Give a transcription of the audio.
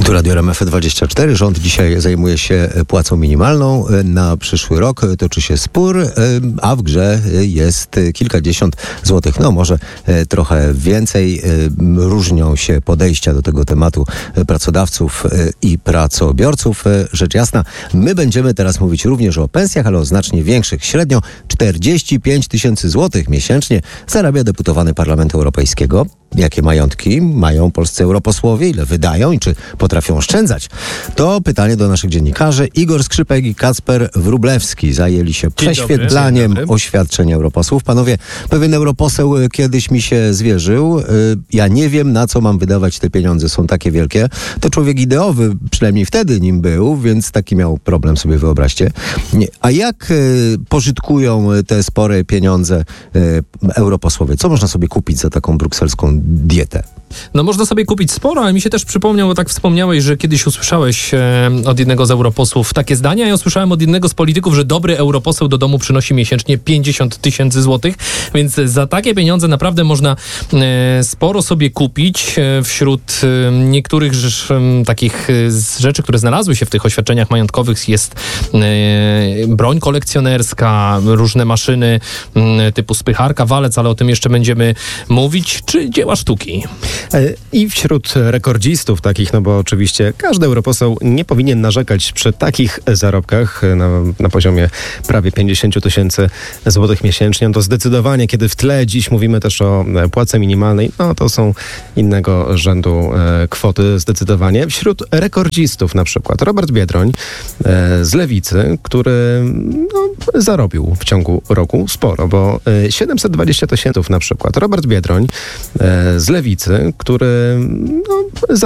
Tu Radio RMF24. Rząd dzisiaj zajmuje się płacą minimalną. Na przyszły rok toczy się spór, a w grze jest kilkadziesiąt złotych. No może trochę więcej. Różnią się podejścia do tego tematu pracodawców i pracobiorców. Rzecz jasna, my będziemy teraz mówić również o pensjach, ale o znacznie większych. Średnio 45 tysięcy złotych miesięcznie zarabia deputowany Parlamentu Europejskiego. Jakie majątki mają polscy europosłowie? Ile wydają i czy potrafią oszczędzać? To pytanie do naszych dziennikarzy. Igor Skrzypek i Kacper Wróblewski zajęli się prześwietlaniem oświadczeń europosłów. Panowie, pewien europoseł kiedyś mi się zwierzył. Ja nie wiem, na co mam wydawać te pieniądze. Są takie wielkie. To człowiek ideowy, przynajmniej wtedy nim był, więc taki miał problem, sobie wyobraźcie. A jak pożytkują te spore pieniądze europosłowie? Co można sobie kupić za taką brukselską dietę? No można sobie kupić sporo, ale mi się też przypomniał, bo tak wspomniałeś, że kiedyś usłyszałeś od jednego z europosłów takie zdania, a ja usłyszałem od jednego z polityków, że dobry europoseł do domu przynosi miesięcznie 50 tysięcy złotych, więc za takie pieniądze naprawdę można sporo sobie kupić. Wśród niektórych takich rzeczy, które znalazły się w tych oświadczeniach majątkowych, jest broń kolekcjonerska, różne maszyny typu spycharka, walec, ale o tym jeszcze będziemy mówić, czy dzieła sztuki. I wśród rekordzistów takich, no bo oczywiście każdy europoseł nie powinien narzekać przy takich zarobkach na poziomie prawie 50 tysięcy złotych miesięcznie. No to zdecydowanie, kiedy w tle dziś mówimy też o płacy minimalnej, no to są innego rzędu kwoty zdecydowanie. Wśród rekordzistów na przykład Robert Biedroń z Lewicy, który zarobił w ciągu roku sporo, bo 720 tysięcy na przykład. Robert Biedroń z Lewicy, który